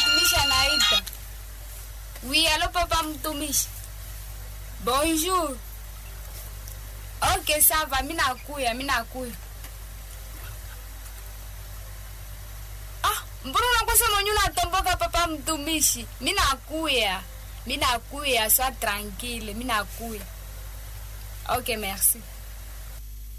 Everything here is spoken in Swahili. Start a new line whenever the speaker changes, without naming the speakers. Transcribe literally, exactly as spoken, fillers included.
mtumishi anaita. Oui, allô papa mtumishi. Bonjour. Ok, ça va, mina nakuya, mina nakuya. Ah, mbona unakosa mwenye unatomboka papa mtumishi? Mina nakuya. Mina nakuya, sois tranquille, mina nakuya. Ok, merci.